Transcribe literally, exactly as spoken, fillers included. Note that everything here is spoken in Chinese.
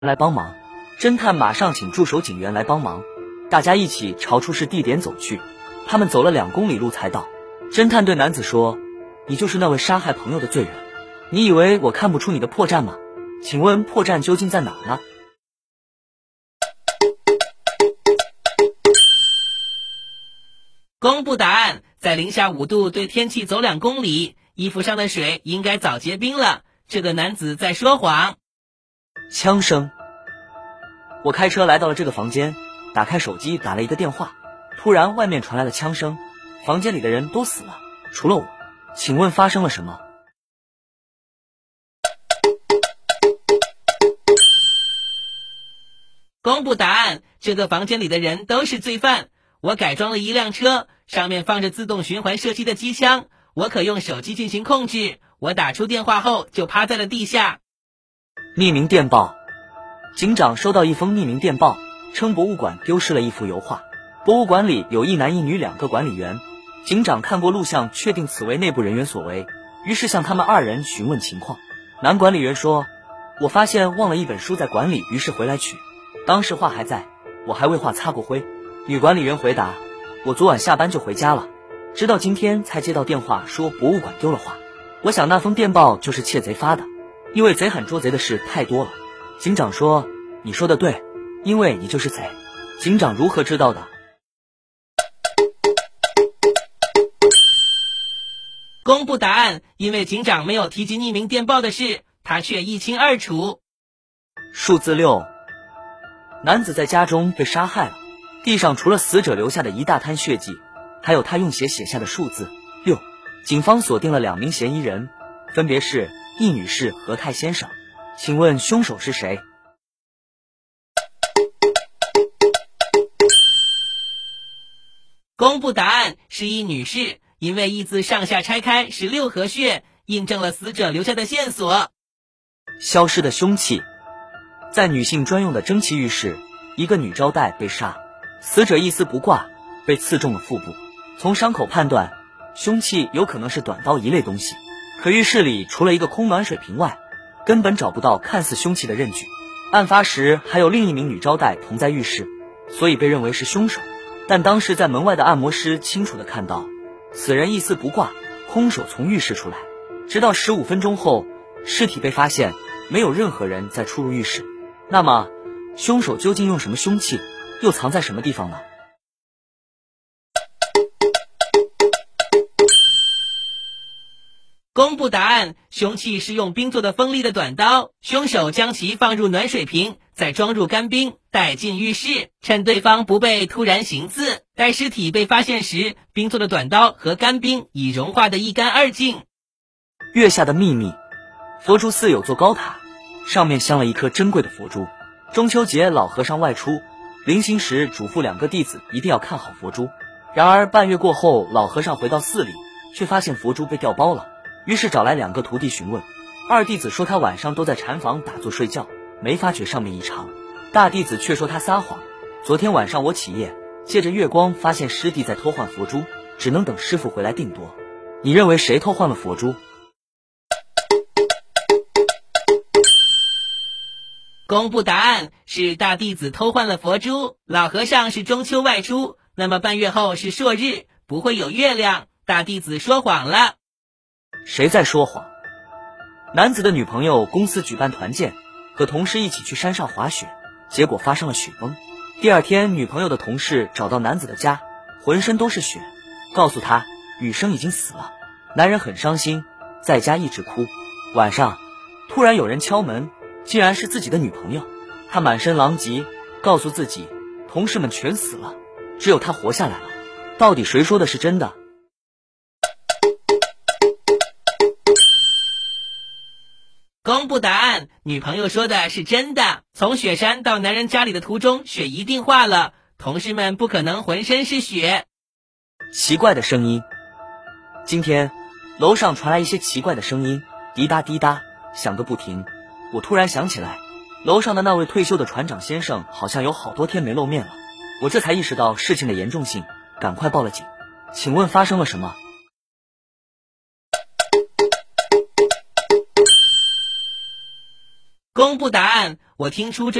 来帮忙。侦探马上请驻守警员来帮忙，大家一起朝出事地点走去。他们走了两公里路才到。侦探对男子说：“你就是那位杀害朋友的罪人，你以为我看不出你的破绽吗？请问破绽究竟在哪儿呢？” 公布答案，在零下五度对天气走两公里，衣服上的水应该早结冰了。这个男子在说谎。 枪声。我开车来到了这个房间，打开手机打了一个电话，突然外面传来了枪声，房间里的人都死了，除了我。请问发生了什么？ 公布答案，这个房间里的人都是罪犯。我改装了一辆车，上面放着自动循环射击的机枪，我可用手机进行控制。我打出电话后就趴在了地下。 匿名电报。警长收到一封匿名电报，称博物馆丢失了一幅油画。博物馆里有一男一女两个管理员，警长看过录像，确定此为内部人员所为，于是向他们二人询问情况。男管理员说：“我发现忘了一本书在馆里，于是回来取。当时画还在，我还为画擦过灰。”女管理员回答：“我昨晚下班就回家了，直到今天才接到电话说博物馆丢了画。我想那封电报就是窃贼发的，因为贼喊捉贼的事太多了。”警长说：“你说的对，因为你就是贼。”警长如何知道的？ 公布答案，因为警长没有提及匿名电报的事，他却一清二楚。 数字六。男子在家中被杀害了，地上除了死者留下的一大滩血迹，还有他用血写下的数字六。警方锁定了两名嫌疑人，分别是易女士和泰先生。请问凶手是谁？ 公布答案，是易女士，因为易字上下拆开是六合穴，印证了死者留下的线索。 消失的凶器。在女性专用的蒸汽浴室，一个女招待被杀，死者一丝不挂，被刺中了腹部。从伤口判断，凶器有可能是短刀一类东西。可浴室里除了一个空暖水瓶外，根本找不到看似凶器的刃据。案发时还有另一名女招待同在浴室，所以被认为是凶手。但当时在门外的按摩师清楚地看到，此人一丝不挂，空手从浴室出来。直到十五分钟后，尸体被发现，没有任何人再出入浴室。那么，凶手究竟用什么凶器，又藏在什么地方呢？ 公布答案，凶器是用冰做的锋利的短刀，凶手将其放入暖水瓶，再装入干冰，带进浴室，趁对方不备突然行刺。待尸体被发现时，冰做的短刀和干冰已融化得一干二净。 月下的秘密。佛珠寺有座高塔，上面镶了一颗珍贵的佛珠。中秋节老和尚外出，临行时嘱咐两个弟子一定要看好佛珠。然而半月过后，老和尚回到寺里，却发现佛珠被调包了。于是找来两个徒弟询问，二弟子说他晚上都在禅房打坐睡觉，没发觉上面异常。大弟子却说他撒谎，昨天晚上我起夜，借着月光发现师弟在偷换佛珠，只能等师傅回来定夺。你认为谁偷换了佛珠？ 公布答案，是大弟子偷换了佛珠。老和尚是中秋外出，那么半月后是朔日，不会有月亮。大弟子说谎了。 谁在说谎？男子的女朋友公司举办团建，和同事一起去山上滑雪，结果发生了雪崩。第二天，女朋友的同事找到男子的家，浑身都是血，告诉他女生已经死了。男人很伤心，在家一直哭。晚上，突然有人敲门，竟然是自己的女朋友。他满身狼藉，告诉自己同事们全死了，只有他活下来了。到底谁说的是真的？ 公布答案，女朋友说的是真的。从雪山到男人家里的途中，雪一定化了，同事们不可能浑身是血。 奇怪的声音。今天楼上传来一些奇怪的声音，滴答滴答响个不停。我突然想起来，楼上的那位退休的船长先生好像有好多天没露面了。我这才意识到事情的严重性，赶快报了警。请问发生了什么？ 公布答案，我听出这